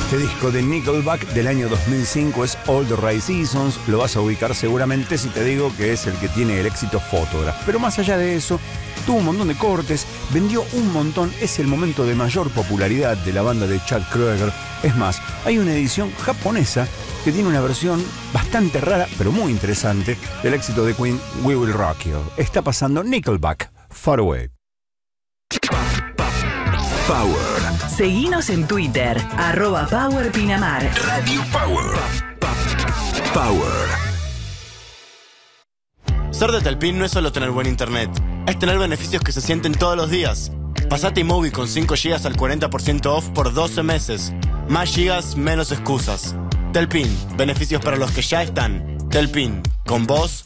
Este disco de Nickelback del año 2005 es All the Right Seasons. Lo vas a ubicar seguramente si te digo que es el que tiene el éxito Photograph. Pero más allá de eso, tuvo un montón de cortes, vendió un montón. Es el momento de mayor popularidad de la banda de Chad Kroeger. Es más, hay una edición japonesa que tiene una versión bastante rara, pero muy interesante, del éxito de Queen, We Will Rock You. Está pasando Nickelback, Far Away. Power. Seguinos en Twitter, @PowerPinamar. Radio Power. Power. Ser de Telpin no es solo tener buen internet, es tener beneficios que se sienten todos los días. Pasate iMovie con 5 GB al 40% off por 12 meses. Más gigas, menos excusas. Telpin, beneficios para los que ya están. Telpin, con vos